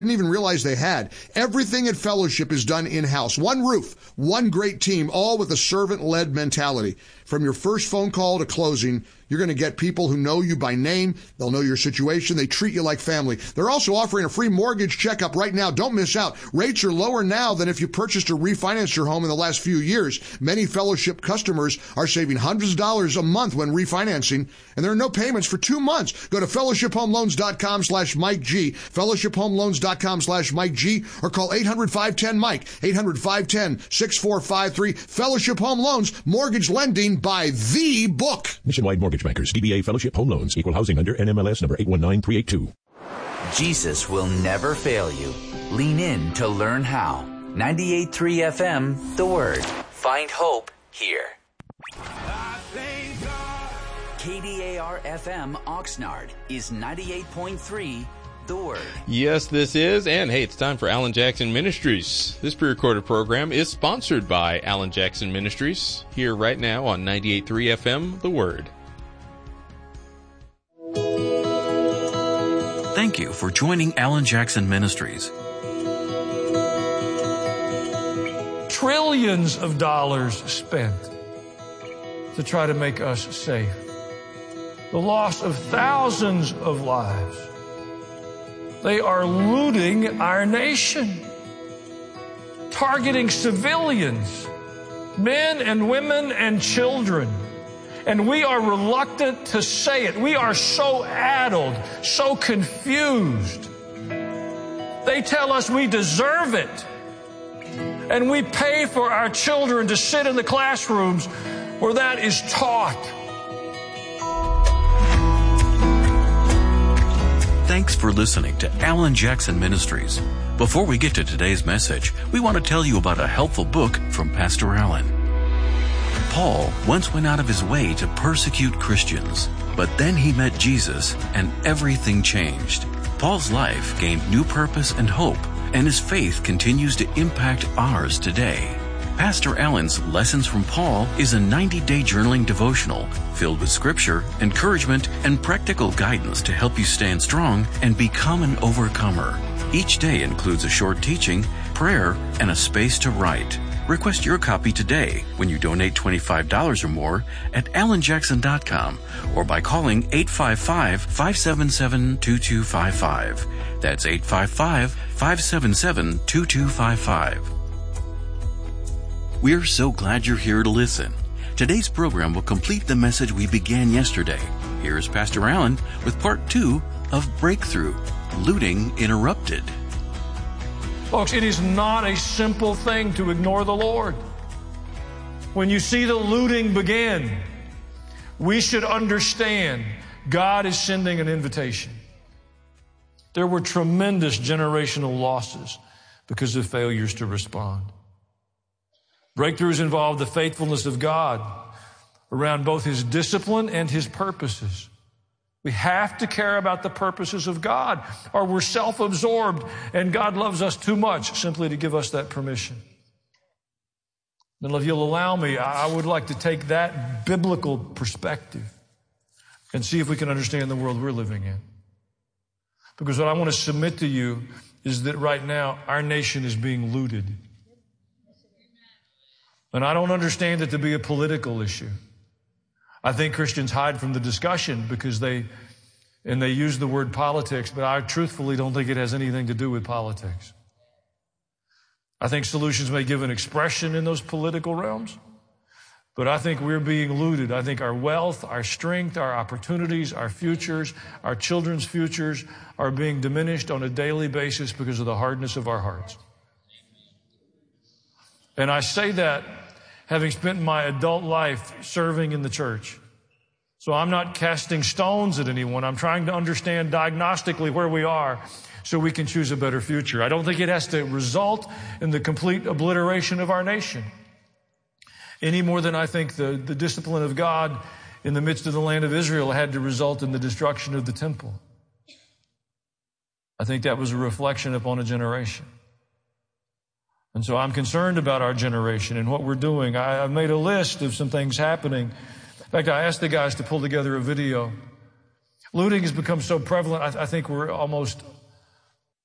didn't even realize they had. Everything at Fellowship is done in-house. One roof, one great team, all with a servant-led mentality. From your first phone call to closing, you're going to get people who know you by name. They'll know your situation. They treat you like family. They're also offering a free mortgage checkup right now. Don't miss out. Rates are lower now than if you purchased or refinanced your home in the last few years. Many Fellowship customers are saving hundreds of dollars a month when refinancing, and there are no payments for 2 months. Go to fellowshiphomeloans.com/Mike G, fellowshiphomeloans.com/Mike G, or call 800-510-MIKE, 800-510-6453. Fellowship Home Loans, mortgage lending by the book. Nationwide Mortgage Bankers, DBA Fellowship Home Loans, Equal Housing Lender, NMLS number 819382. Jesus will never fail you. Lean in to learn how. 98.3 FM, The Word. Find hope here. KDAR FM Oxnard is 98.3 The Word. Yes, this is, and hey, it's time for Alan Jackson Ministries. This pre-recorded program is sponsored by Alan Jackson Ministries, here right now on 98.3 FM, The Word. Thank you for joining Alan Jackson Ministries. Trillions of dollars spent to try to make us safe. The loss of thousands of lives. They are looting our nation, targeting civilians, men and women and children. And we are reluctant to say it. We are so addled, so confused. They tell us we deserve it. And we pay for our children to sit in the classrooms where that is taught. Thanks for listening to Alan Jackson Ministries. Before we get to today's message, we want to tell you about a helpful book from Pastor Alan. Paul once went out of his way to persecute Christians, but then he met Jesus and everything changed. Paul's life gained new purpose and hope, and his faith continues to impact ours today. Pastor Alan's Lessons from Paul is a 90-day journaling devotional filled with scripture, encouragement, and practical guidance to help you stand strong and become an overcomer. Each day includes a short teaching, prayer, and a space to write. Request your copy today when you donate $25 or more at alanjackson.com or by calling 855-577-2255. That's 855-577-2255. We're so glad you're here to listen. Today's program will complete the message we began yesterday. Here's Pastor Alan with part 2 of Breakthrough, Looting Interrupted. Folks, it is not a simple thing to ignore the Lord. When you see the looting begin, we should understand God is sending an invitation. There were tremendous generational losses because of failures to respond. Breakthroughs involve the faithfulness of God around both His discipline and His purposes. We have to care about the purposes of God, or we're self-absorbed, and God loves us too much simply to give us that permission. And if you'll allow me, I would like to take that biblical perspective and see if we can understand the world we're living in. Because what I want to submit to you is that right now our nation is being looted. And I don't understand it to be a political issue. I think Christians hide from the discussion because they use the word politics, but I truthfully don't think it has anything to do with politics. I think solutions may give an expression in those political realms, but I think we're being looted. I think our wealth, our strength, our opportunities, our futures, our children's futures are being diminished on a daily basis because of the hardness of our hearts. And I say that having spent my adult life serving in the church. So I'm not casting stones at anyone. I'm trying to understand diagnostically where we are so we can choose a better future. I don't think it has to result in the complete obliteration of our nation, any more than I think the discipline of God in the midst of the land of Israel had to result in the destruction of the temple. I think that was a reflection upon a generation. And so I'm concerned about our generation and what we're doing. I've made a list of some things happening. In fact, I asked the guys to pull together a video. Looting has become so prevalent, I think we're almost